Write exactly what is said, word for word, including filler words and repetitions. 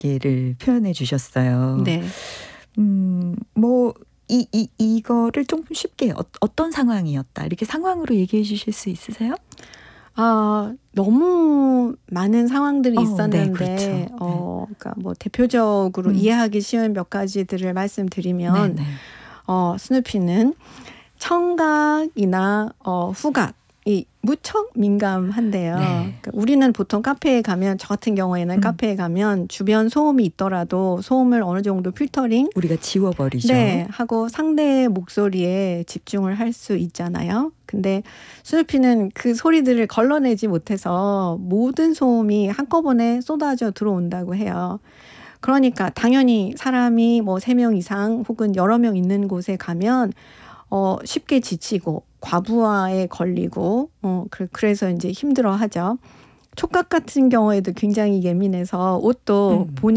예를 표현해 주셨어요. 네. 음, 뭐 이, 이, 이거를 좀 쉽게 어, 어떤 상황이었다 이렇게 상황으로 얘기해 주실 수 있으세요? 아, 너무 많은 상황들이 어, 있었는데 네, 그렇죠. 어, 그러니까 뭐 대표적으로 음. 이해하기 쉬운 몇 가지들을 말씀드리면 네네. 어, 스누피는 청각이나 어, 후각이 무척 민감한데요. 네. 그러니까 우리는 보통 카페에 가면 저 같은 경우에는 음. 카페에 가면 주변 소음이 있더라도 소음을 어느 정도 필터링 우리가 지워버리죠. 네, 하고 상대의 목소리에 집중을 할 수 있잖아요. 근데 스누피는 그 소리들을 걸러내지 못해서 모든 소음이 한꺼번에 쏟아져 들어온다고 해요. 그러니까 당연히 사람이 뭐 세 명 이상 혹은 여러 명 있는 곳에 가면 어, 쉽게 지치고 과부하에 걸리고 어, 그래서 이제 힘들어하죠. 촉각 같은 경우에도 굉장히 예민해서 옷도 음. 본인